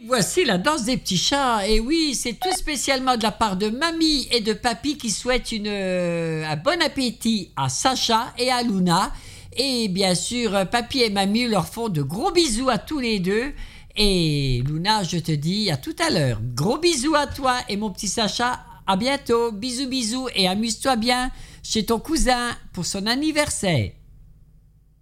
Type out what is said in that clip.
Voici la danse des petits chats. Et oui, c'est tout spécialement de la part de mamie et de papy qui souhaitent un bon appétit à Sacha et à Luna. Et bien sûr, papy et mamie leur font de gros bisous à tous les deux. Et Luna, je te dis à tout à l'heure. Gros bisous à toi et mon petit Sacha. À bientôt. Bisous, bisous et amuse-toi bien chez ton cousin pour son anniversaire.